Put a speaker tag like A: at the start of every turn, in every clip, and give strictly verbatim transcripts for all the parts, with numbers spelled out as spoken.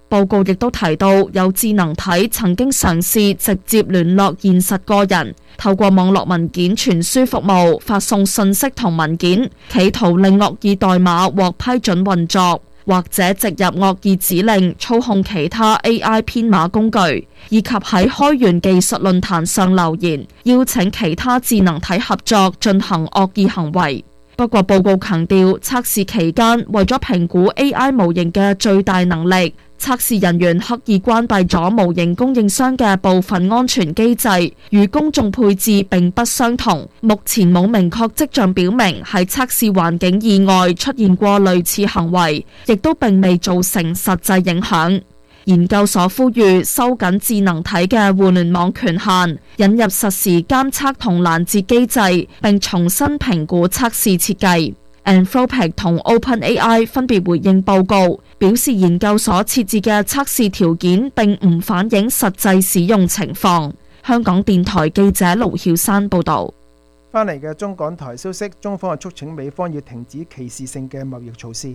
A: 報告亦都提到，有智能體曾經嘗試直接聯絡現實個人，透過網絡文件傳輸服務發送信息同文件，企圖令惡意代碼獲批准運作，或者植入惡意指令操控其他 A I 編碼工具，以及喺開源技術論壇上留言，邀請其他智能體合作進行惡意行為。不過報告強調，測試期間為咗評估 A I 模型嘅最大能力，測試人員刻意關閉咗模型供應商嘅部分安全機制，與公眾配置並不相同。目前冇明確跡象表明喺測試環境以外出現過類似行為，亦都並未造成實際影響。研究所呼籲收緊智能體嘅互聯網權限，引入實時監測同攔截機制，並重新評估測試設計。Anthropic 同 OpenAI 分別回應報告，表示研究所設置嘅測試條件並唔反映實際使用情況。香港電台記者盧曉山報導。
B: 翻嚟嘅中港台消息，中方係促請美方要停止歧視性嘅貿易措施。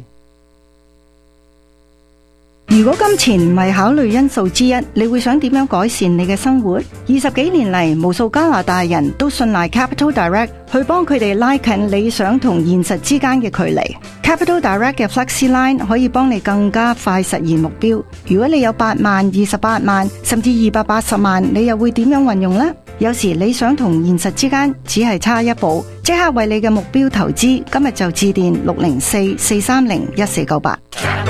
C: 如果金錢唔係考慮因素之一，你會想點樣改善你嘅生活？二十幾年嚟，無數加拿大人都信賴 Capital Direct 去幫佢哋拉近理想同現實之間嘅距離。Capital Direct 嘅 Flexi Line 可以幫你更加快實現目標。如果你有八萬、二十八萬，甚至二百八十萬，你又會點樣運用呢？有時理想同現實之間只係差一步，即刻為你嘅目標投資。今日就致電六零四四三零一四九八。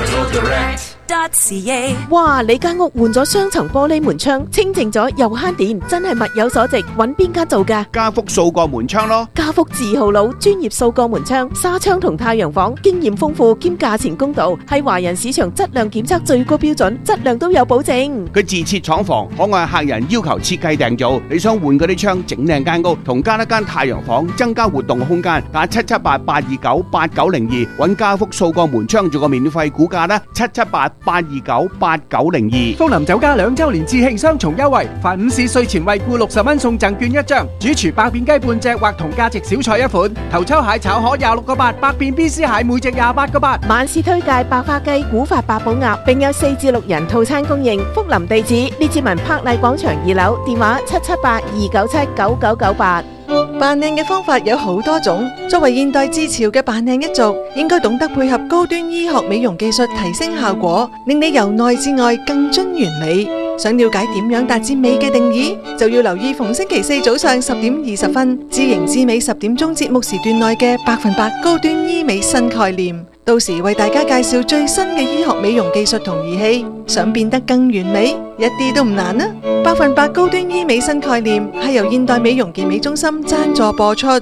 D: 哇！你間屋換咗雙層玻璃門窗，清淨咗又慳電，真係物有所值。揾邊間做㗎？
E: 家福數個門窗咯。
D: 家福字號佬，專業數個門窗、紗窗同太陽房，經驗豐富兼價錢公道，係華人市場質量檢測最高標準，質量都有保證。
E: 佢自設廠房，可按客人要求設計訂造。你想換嗰啲窗，整靚間屋，同加一間太陽房，增加活動空間，打七七八八二九八九零二，揾家福數個門窗做個免費估價啦，七七八八二九八九零二。
F: 福林酒家兩周年致慶雙重優惠，凡午市稅前惠顧六十蚊送贈券一張，主廚百變雞半隻或同價值小菜一款，頭抽蟹炒河廿六個八，百變 B C 蟹每隻廿八個八。
D: 晚市推介白花雞、古法八寶鴨，並有四至六人套餐供應。福林地址：列治文柏麗廣場二樓，電話七七八二九七九九九八。
G: 扮靚嘅方法有好多種，作為現代自潮嘅扮靚一族，應該懂得配合高端醫學美容技術提升效果，令你由內至外更臻完美。想了解點樣達至美嘅定義，就要留意逢星期四早上十點二十分，知型知美十點鐘節目時段內嘅百分百高端醫美新概念。到時為大家介紹最新嘅醫學美容技術同儀器，想變得更完美，一啲都唔難啊！百分百高端醫美新概念係由現代美容健美中心贊助播出。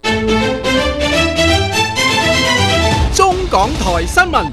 F: 中港台新聞。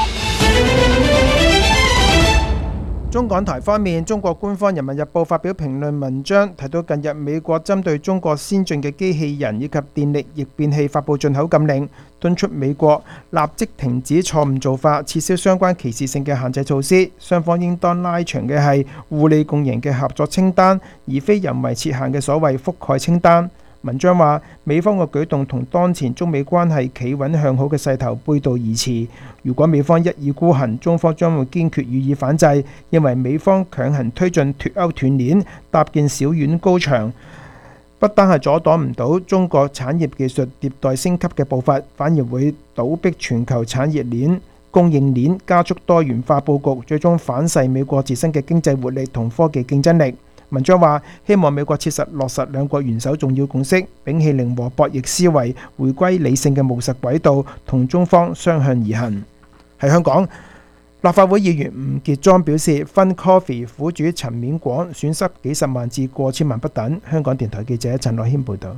B: 中港台方面，中國官方《人民日報》發表評論文章，提到近日美國針對中國先進嘅機器人以及電力逆變器發布進口禁令，敦促美國立即停止錯誤做法，撤銷相關歧視性嘅限制措施。雙方應當拉長嘅係互利共贏嘅合作清單，而非人為設限嘅所謂覆蓋清單。文章話，美方嘅舉動同當前中美關係企穩向好嘅勢頭背道而馳。如果美方一意孤行，中方將會堅決予以反制，認為美方強行推進脫歐斷鏈、搭建小院高牆，不單係阻擋唔到中國產業技術迭代升級嘅步伐，反而會倒逼全球產業鏈、供應鏈加速多元化佈局，最終反噬美國自身嘅經濟活力同科技競爭力。文章話，希望美國切實落實兩國元首重要共識，摒棄零和博弈思維，回歸理性嘅務實軌道，同中方相向而行。喺香港，立法會議員吳傑莊表示，Fun Coffee 苦主陳面廣損失幾十萬至過千萬不等。香港電台記者陳樂軒報導。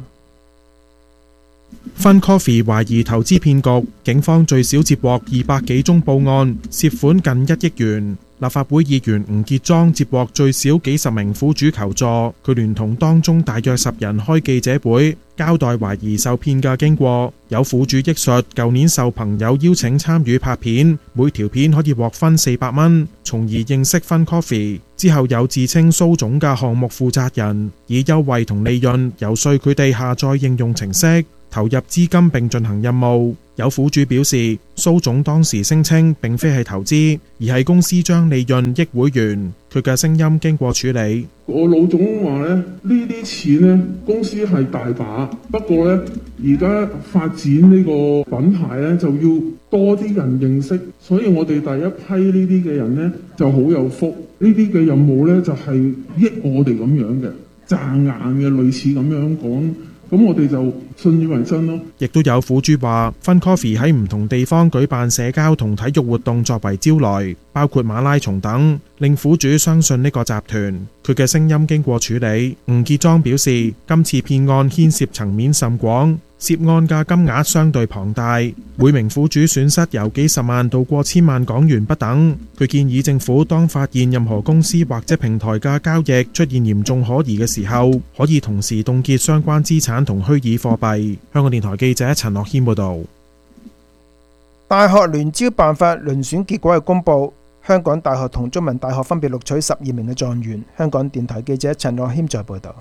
H: Fun Coffee 懷疑投資騙局，警方最少接獲二百幾宗報案，涉款近一億元。立法會議員吳傑莊接獲最少幾十名苦主求助，佢聯同當中大約十人開記者會，交代懷疑受騙嘅經過。有苦主憶述，舊年受朋友邀請參與拍片，每條片可以獲分四百蚊，從而認識 Fun Coffee。之後有自稱蘇總嘅項目負責人，以優惠同利潤遊說佢哋下載應用程式，投入資金並進行任務。 有苦主表示，蘇總當時聲稱並非係投資，而係公司將利潤益會員。佢嘅聲音經過處理。
I: 我老總話咧，呢啲錢呢，公司係大把，不過呢，而家發展呢個品牌呢，就要多啲人認識，所以我哋第一批呢啲嘅人呢，就好有福。呢啲嘅任務呢，就係益我哋咁樣嘅，賺硬嘅，類似咁樣講。咁我哋就信以為真咯。亦都有苦主話 Fun Coffee 喺唔同地方舉辦社交同體育活動作為招來，包括馬拉松等，令苦主相信呢個集團。佢嘅聲音經過處理。吳傑莊表示，今次騙案牽涉層面甚廣，涉案嘅金額相對龐大，每名苦主損失由幾十萬到過千萬港元不等。佢建議政府當發現任何公司或者平台嘅交易出現嚴重可疑嘅時候，可以同時凍結相關資產同虛擬貨幣。香港電台記者陳樂軒報導。
B: 大學聯招辦法遴選結果係公佈，香港大學同中文大學分別錄取十二名嘅狀元。香港電台記者陳樂軒在報導。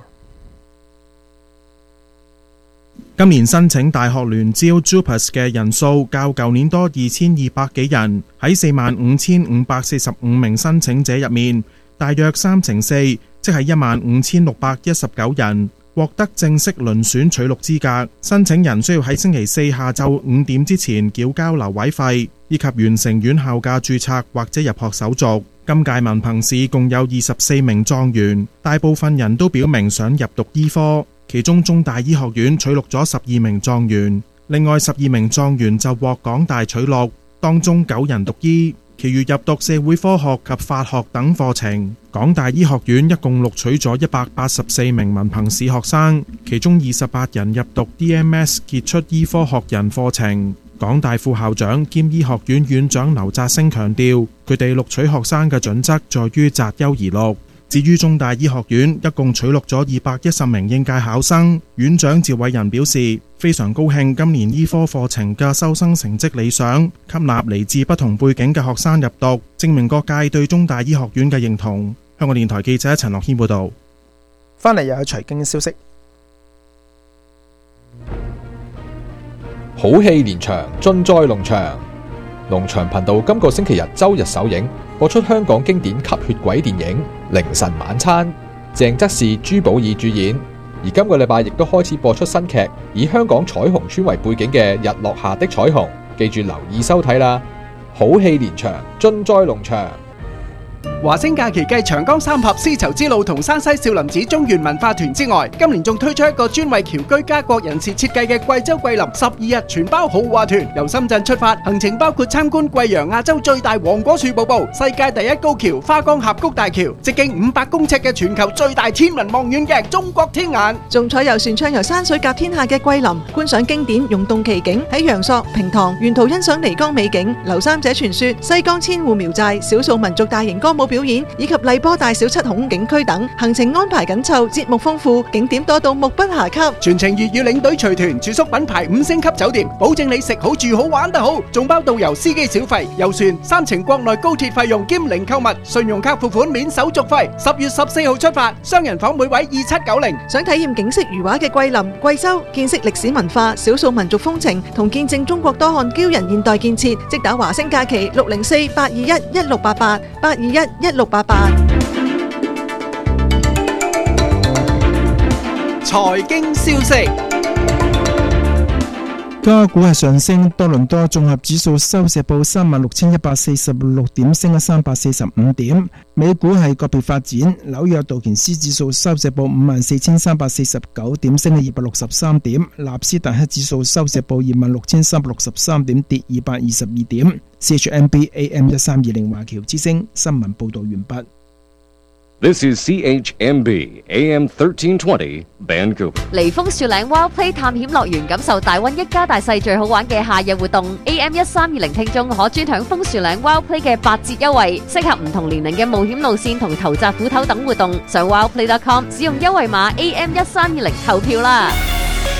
H: 今年申請大學聯招 JUPAS 嘅人數較舊年多二千二百幾人，喺四萬五千五百四十五名申請者入面，大約三成四，即係一萬五千六百一十九人獲得正式遴選取錄資格。申請人需要喺星期四下晝五點之前繳交留位費，以及完成院校嘅註冊或者入學手續。今屆文憑試共有二十四名狀元，大部分人都表明想入讀醫科。其中中大醫學院取錄咗十二名狀元，另外十二名狀元就獲港大取錄，當中九人讀醫，其餘入讀社會科學及法學等課程。港大醫學院一共錄取咗一百八十四名文憑試學生，其中二十八人入讀 D M S 傑出醫科學人課程。港大副校長兼醫學院院長劉澤星強調，佢哋錄取學生嘅準則在於擇優而錄。至於中大醫學院一共取錄咗二百一十名應屆考生，院長趙偉仁表示非常高興今年醫科課程嘅收生成績理想，吸納嚟自不同背景嘅學生入讀，證明各界對中大醫學院嘅認同。香港電台記者陳樂軒報導。
B: 翻嚟又有財經消息。
J: 好戲連場，盡在農場。農場頻道今個星期日周日首映，播出香港經典吸血鬼電影《凌晨晚餐》，鄭則仕、朱寶意主演。而今個禮拜亦都開始播出新劇，以香港彩虹村為背景嘅《日落下的彩虹》，記住留意收睇啦！好戲連場，盡在農場。
F: 華星假期繼長江三峽絲綢之路同山西少林寺中原文化團之外，今年仲推出一個專為僑居家國人士設計嘅貴州桂林十二日全包豪華團，由深圳出發，行程包括參觀貴陽亞洲最大黃果樹瀑布、世界第一高橋花崗峽谷大橋、直徑五百公尺嘅全球最大天文望遠鏡中國天眼，
G: 仲坐遊船暢遊山水甲天下嘅桂林，觀賞經典溶洞奇景，喺陽朔、平塘沿途欣賞漓江美景、劉三姐傳說、西江千戶苗寨、少數民族大型歌舞表演以及荔波大小七孔景區等，行程安排緊湊，節目豐富，景點多到目不暇給。
F: 全程粵語領隊隨團，住宿品牌五星級酒店，保證你食好住好玩得好，仲包導遊司機小費、遊船、三程國內高鐵費用兼零購物，信用卡付款免手續費。十月十四號出發，雙人房每位二七九零。
G: 想體驗景色如畫嘅桂林、貴州，見識歷史文化、少數民族風情，同見證中國多項驕人現代建設，即打華星假期六零四八二一一六八八八二一一六八八。
F: 財經消息。
B: 加股係上升，多倫多綜合指數收市報三萬六千一百四十六點，升咗三百四十五點。美股係個別發展，紐約道瓊斯指數收市報五萬四千三百四十九點，升咗二百六十三點。納斯達克指數收市報二萬六千三百六十三點，跌二百二十二點。C H M B A M 一三二零華僑之聲新聞報道完畢。
K: This is C H M B A M thirteen twenty Vancouver。
L: 離峰樹嶺 Wild Play 探險樂園，感受大溫一家大細最好玩嘅夏日活動。A M 一三二零聽眾可專享楓樹嶺 Wild Play 嘅八折優惠，適合唔同年齡嘅冒險路線同投擲斧頭等活動。上 wildplay dot com 使用優惠碼 A M 一三二零投票啦。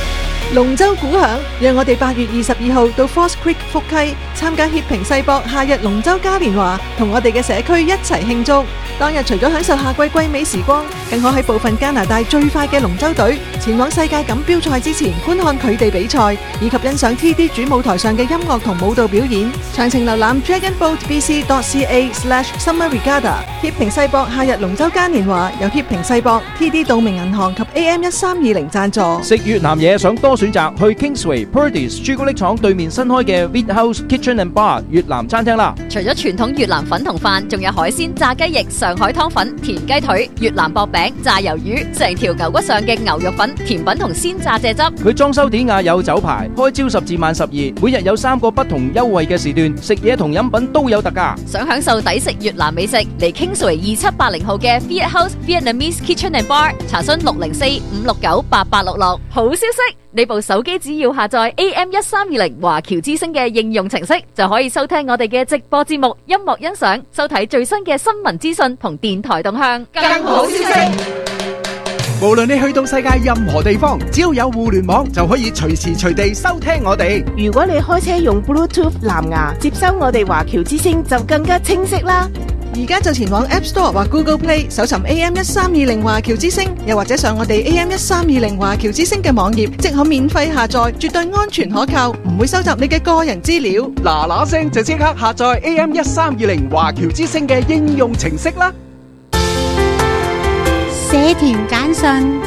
G: 龍舟鼓響，讓我哋八月二十二號到 False Creek 福溪參加協平世博夏日龍舟嘉年華，同我哋嘅社區一齊慶祝。當日除咗享受夏季季美時光，更可喺部分加拿大最快嘅龍舟隊前往世界錦標賽之前觀看佢哋比賽，以及欣賞 T D 主舞台上嘅音樂同舞蹈表演。詳情瀏覽 dragon boat b c dot c a slash summer regatta。協平世博夏日龍舟嘉年華由協平世博、T D 道明銀行及 A M 一三二零贊助。
M: 食越南嘢想多選擇，去 Kingsway Purdy's 朱古力廠對面新開嘅 Wheat House Kitchen and Bar 越南餐廳啦。
L: 除咗傳統越南粉同飯，仲有海鮮炸雞翼、上海湯粉、田雞腿、越南薄餅、炸魷魚，成條牛骨上嘅牛肉粉、甜品同鮮炸蔗汁。
M: 佢裝修典雅有酒牌，開朝十至晚十二，每日有三個不同優惠嘅時段，食嘢同飲品都有特價。
L: 想享受抵食越南美食，嚟 Kingsway 二七八零號嘅 Wheat House Vietnamese Kitchen and Bar 查詢六零四五六九八八六六。好消息！你部手機只要下載 A M 一三二零華僑之聲嘅應用程式，就可以收聽我哋嘅直播節目、音樂欣賞、收睇最新嘅新聞資訊同電台動向。
F: 更好消息！無論你去到世界任何地方，只要有互聯網，就可以隨時隨地收聽我哋。
D: 如果你開車用 Bluetooth 藍牙接收我哋華僑之聲，就更加清晰啦。
G: 而家就前往 App Store 或 Google Play 搜尋 A M 一三二零華僑之聲，又或者上我哋 A M 一三二零華僑之聲嘅網頁，即可免費下載，絕對安全可靠，唔會收集你嘅個人資料。
F: 嗱嗱聲就即刻下載 A M 一三二零華僑之聲嘅應用程式啦！
N: 社團簡訊：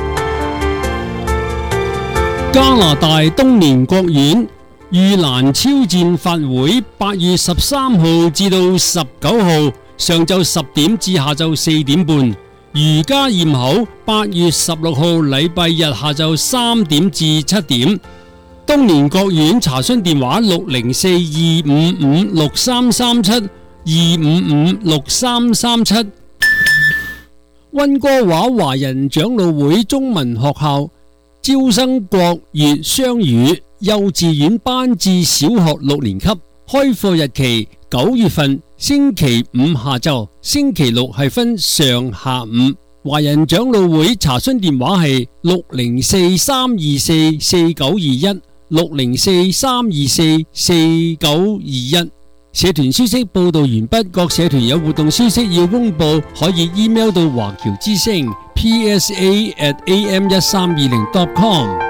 O: 加拿大東年國院遇難超戰法會八月十三號至到十九號上晝十點至下晝四點半，瑜伽驗口八月十六號禮拜日下晝三點至七點。東年國院查詢電話六零四二五五六三三七二五五六三三七。溫哥華華人長老會中文學校招生國粵雙語幼稚園班至小學六年級，開課日期九月份星期五下晝，星期六係分上下午。華人長老會查詢電話係六零四三二四四九二一六零四三二四四九二一。社團消息報道完畢，各社團有活動消息要公布，可以 email 到華僑之聲 P S A at A M 一三二零 dot com。